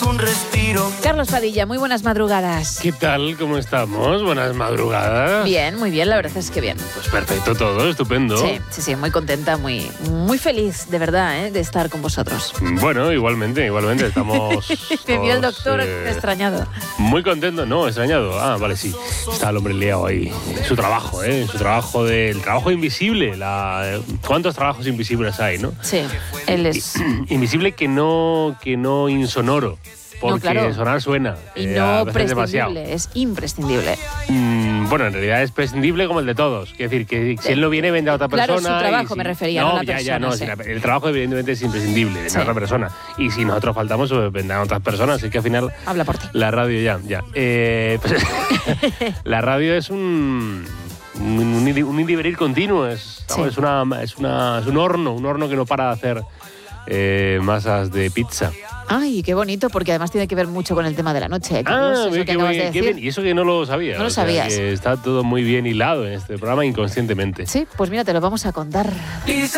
un respiro. Carlos Padilla, muy buenas madrugadas. ¿Qué tal? ¿Cómo estamos? Buenas madrugadas. Bien, muy bien, la verdad es que bien. Pues perfecto todo, estupendo. Sí, muy contenta, muy feliz, de verdad, de estar con vosotros. Bueno, igualmente, estamos... Me vio el doctor extrañado. Muy contento, no, extrañado. Ah, vale, sí. Está el hombre liado ahí. Su trabajo, el trabajo invisible. ¿Cuántos trabajos invisibles hay, no? Sí, él es... Invisible que no insonoro. Porque no, claro. sonar suena. Y no prescindible, demasiado. es imprescindible. Bueno, en realidad es prescindible como el de todos. Quiere decir que si él no viene, vende a otra persona. Claro, su trabajo me refería, no la persona. Sí. El trabajo evidentemente es imprescindible, vende a otra persona. Y si nosotros faltamos, pues vendrán otras personas. Así que al final... Habla por ti. La radio ya. Pues, la radio es un ir y venir continuo. Es un horno que no para de hacer masas de pizza. Ay, qué bonito, porque además tiene que ver mucho con el tema de la noche. Qué bien. Y eso que no lo sabía. No lo sabías. Que está todo muy bien hilado en este programa inconscientemente. Sí, pues mira, te lo vamos a contar.